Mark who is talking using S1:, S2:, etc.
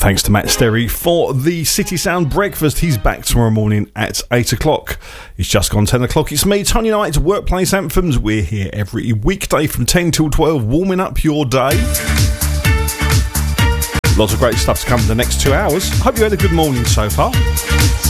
S1: Thanks to Matt Sterry for the City Sound Breakfast. He's back tomorrow morning at 8 o'clock. It's just gone 10 o'clock. It's me, Tony Knight, Workplace Anthems. We're here every weekday from 10 till 12, warming up your day. Lots of great stuff to come in the next 2 hours. Hope you had a good morning so far.